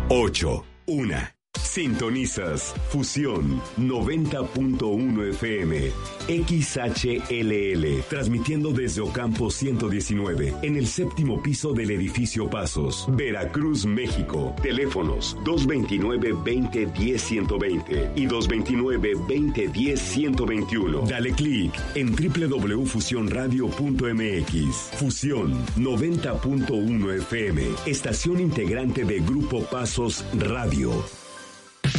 8, 1. Sintonizas Fusión 90.1 FM, XHLL, transmitiendo desde Ocampo 119, en el séptimo piso del edificio Pasos, Veracruz, México. Teléfonos 229-2010-120 y 229-2010-121. Dale clic en www.fusionradio.mx. Fusión 90.1 FM, estación integrante de Grupo Pasos Radio.